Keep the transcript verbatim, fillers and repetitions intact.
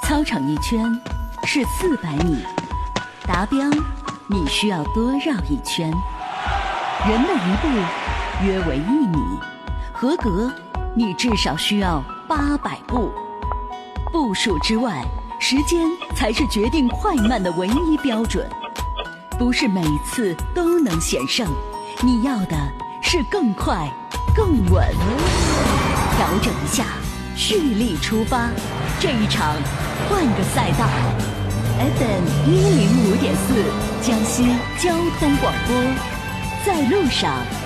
操场一圈是四百米，达标你需要多绕一圈。人的一步约为一米，合格你至少需要八百步。步数之外，时间才是决定快慢的唯一标准。不是每次都能险胜，你要的是更快更稳。调整一下，蓄力出发，这一场换个赛道。 F M 一零五点四江西交通广播，在路上。